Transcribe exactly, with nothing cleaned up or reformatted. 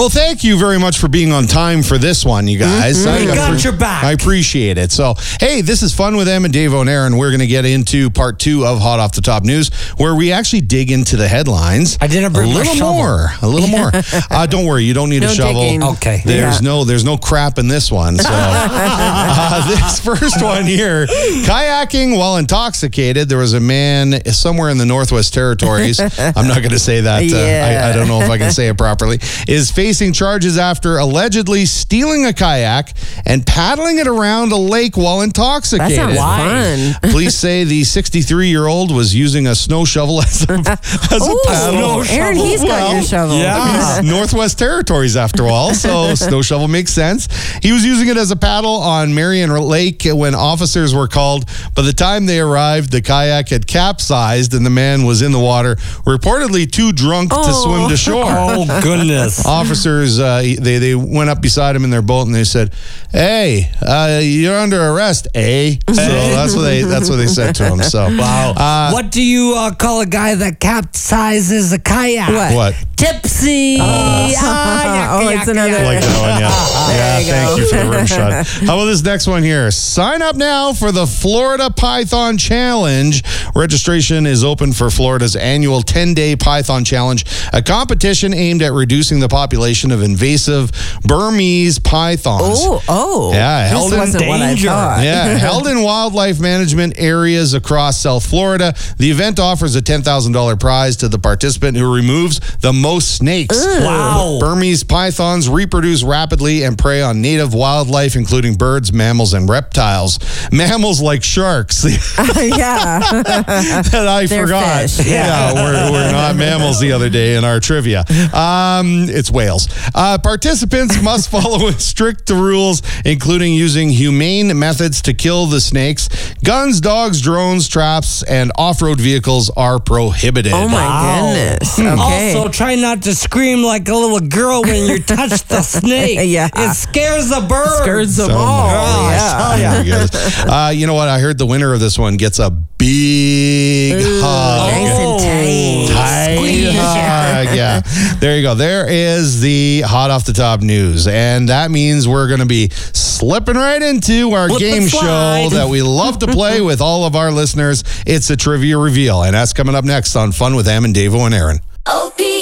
Well, thank you very much for being on time for this one, you guys. Mm-hmm. I, We got your back. I appreciate it. So, hey, this is Fun with Em and Dave and Aaron. We're going to get into part two of Hot Off the Top News, where we actually dig into the headlines. I didn't bring a my little shovel. more, a little more. Uh, don't worry, you don't need No a shovel. digging. Okay. There's Yeah. no, there's no crap in this one. So, uh, this first one here, kayaking while intoxicated. There was a man somewhere in the Northwest Territories. I'm not going to say that. Uh, Yeah. I, I don't know if I can say it properly. Is facing charges after allegedly stealing a kayak and paddling it around a lake while That intoxicated. sounds Why? fun. Police say the sixty-three-year-old was using a snow shovel as a, as a Ooh, paddle. Aaron, he's got Well, your shovel. yeah. He's Northwest Territories after all, so snow shovel makes sense. He was using it as a paddle on Marion Lake when officers were called. By the time they arrived, the kayak had capsized and the man was in the water, reportedly too drunk to Oh. swim to shore. Oh, goodness. Officers, uh, they, they went up beside him in their boat and they said, "Hey, uh, you're under arrest, eh?" So that's what they that's what they said to him. So Wow. Uh, what do you uh, call a guy that capsizes a kayak? What? what? Tipsy. Ah, yeah, Oh, yeah, it's yeah, another- yeah. Like that one, yeah. Yeah, you thank go. you for the rim shot. How about this next one here? Sign up now for the Florida Python Challenge. Registration is open for Florida's annual ten-day Python Challenge, a competition aimed at reducing the population of invasive Burmese pythons. Oh, oh. Yeah, this held in wasn't what I danger. thought. Yeah, held in wildlife management areas across South Florida. The event offers a ten thousand dollars prize to the participant who removes the most snakes. Wow. Burmese pythons reproduce rapidly and prey on native wildlife, including birds, mammals, and reptiles. Mammals like sharks yeah. that I They're forgot. fish, Yeah, we're, we're not mammals the other day in our trivia. Um, it's whales. Uh, participants must follow strict rules, including using humane methods to kill the snakes. Guns, dogs, drones, traps, and off-road vehicles are prohibited. Oh, my Wow. goodness. Okay. Also, try not to scream like a little girl when you touch the snake. Yeah. It scares the birds. Scares them So all. gosh. Yeah. Oh, my goodness. Uh, you know what? I heard the winner of this one gets a big hug. Nice and tight. Tight Squeeze. hug. Yeah. There you go. There is the Hot Off the Top news. And that means we're going to be slipping right into our Slip game and show slide. that we love to play with all of our listeners. It's a trivia reveal. And that's coming up next on Fun with Em and Davo and Aaron. O P